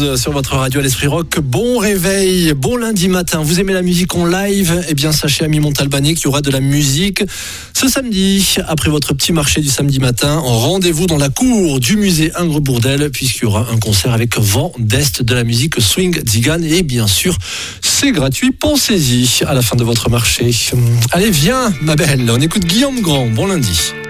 12 sur votre radio à l'Esprit Rock. Bon réveil, bon lundi matin. Vous aimez la musique en live? Eh bien, sachez, ami Montalbanais, qu'il y aura de la musique ce samedi. Après votre petit marché du samedi matin, rendez-vous dans la cour du musée Ingres-Bourdelle, puisqu'il y aura un concert avec vent d'Est, de la musique swing, Zigan. Et bien sûr, c'est gratuit. Pensez-y à la fin de votre marché. Allez, viens, ma belle. On écoute Guillaume Grand. Bon lundi.